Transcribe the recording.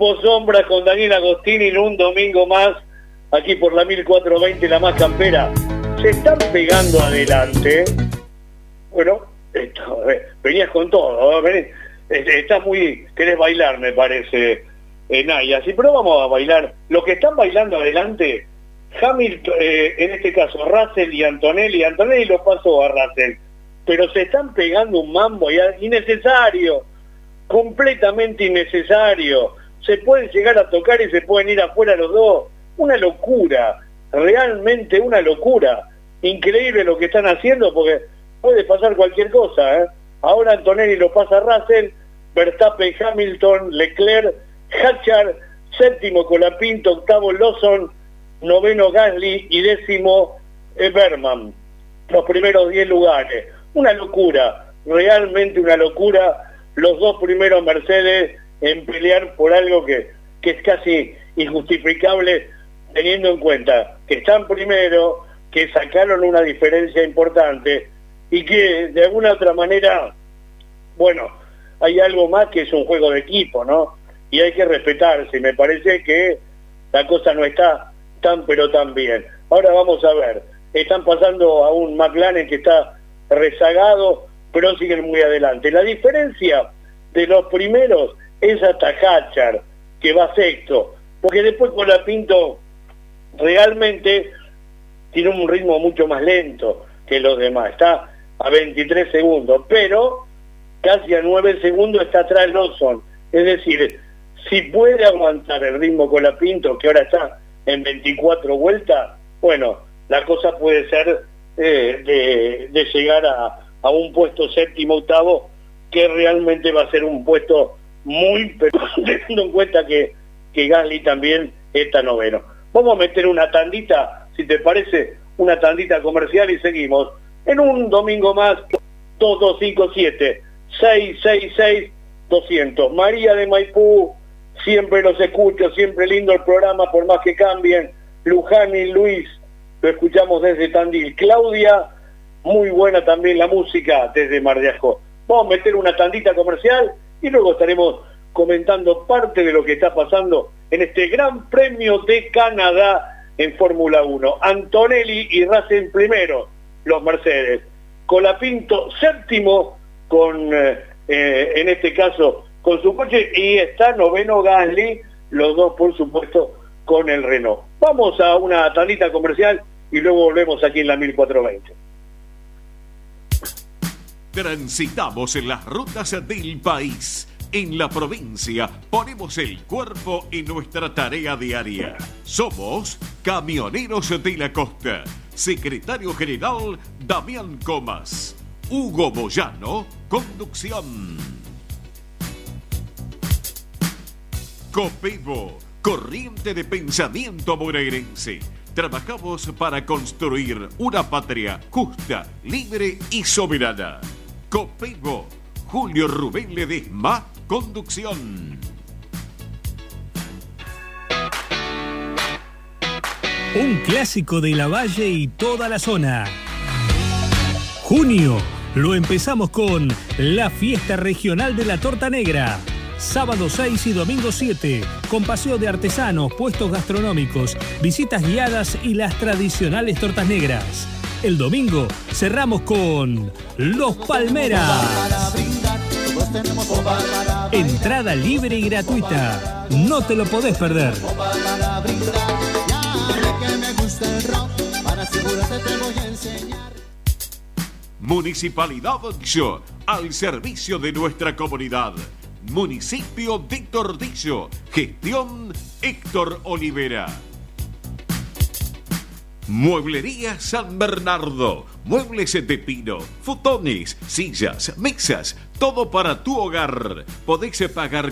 Grupo Sombra con Daniel Agostini en un domingo más, aquí por la 1420, la más campera. Se están pegando adelante. Bueno, venías con todo, estás muy... querés bailar, me parece, Naya. Sí, pero vamos a bailar. Los que están bailando adelante, Hamilton, en este caso Russell y Antonelli. Antonelli lo pasó a Russell, pero se están pegando un mambo innecesario, completamente innecesario. Se pueden llegar a tocar y se pueden ir afuera los dos. Una locura, realmente una locura. Increíble lo que están haciendo, porque puede pasar cualquier cosa, ¿eh? Ahora Antonelli lo pasa a Russell, Verstappen, Hamilton, Leclerc, Hatchard, séptimo Colapinto, octavo Lawson, noveno Gasly y décimo Berman. Los primeros 10 lugares. Una locura, realmente una locura. Los dos primeros Mercedes en pelear por algo que es casi injustificable, teniendo en cuenta que están primero, que sacaron una diferencia importante y que de alguna otra manera, bueno, hay algo más que es un juego de equipo, ¿no? Y hay que respetarse. Me parece que la cosa no está tan pero tan bien. Ahora vamos a ver, están pasando a un McLaren que está rezagado, pero siguen muy adelante. La diferencia de los primeros es hasta Hatchard, que va sexto, porque después Colapinto realmente tiene un ritmo mucho más lento que los demás, está a 23 segundos, pero casi a 9 segundos está atrás Lawson. Es decir, si puede aguantar el ritmo Colapinto, que ahora está en 24 vueltas, bueno, la cosa puede ser de llegar a un puesto séptimo, octavo, que realmente va a ser un puesto muy, pero teniendo en cuenta que Gasly también está noveno. Vamos a meter una tandita, si te parece, una tandita comercial y seguimos en un domingo más. 2257-666-200. María de Maipú, siempre los escucho, siempre lindo el programa, por más que cambien. Luján y Luis, lo escuchamos desde Tandil. Claudia, muy buena también la música desde Mar de Ajó. Vamos a meter una tandita comercial y luego estaremos comentando parte de lo que está pasando en este Gran Premio de Canadá en Fórmula 1. Antonelli y Russell primero, los Mercedes. Colapinto séptimo con, en este caso, con su coche, y está noveno Gasly, los dos por supuesto con el Renault. Vamos a una tandita comercial y luego volvemos aquí en la 1420. Transitamos en las rutas del país. En la provincia ponemos el cuerpo en nuestra tarea diaria. Somos Camioneros de la Costa. Secretario General Damián Comas. Hugo Moyano, conducción. Copevo, corriente de pensamiento bonaerense. Trabajamos para construir una patria justa, libre y soberana. Copevo, Julio Rubén Ledesma, conducción. Un clásico de la Valle y toda la zona. Junio, lo empezamos con la fiesta regional de la torta negra. Sábado 6 y domingo 7, con paseo de artesanos, puestos gastronómicos, visitas guiadas y las tradicionales tortas negras. El domingo cerramos con Los Palmeras. Entrada libre y gratuita. No te lo podés perder. Municipalidad Show, al servicio de nuestra comunidad. Municipio de Tordillo. Gestión Héctor Olivera. Mueblería San Bernardo. Muebles de pino, futones, sillas, mesas, todo para tu hogar. Podés pagar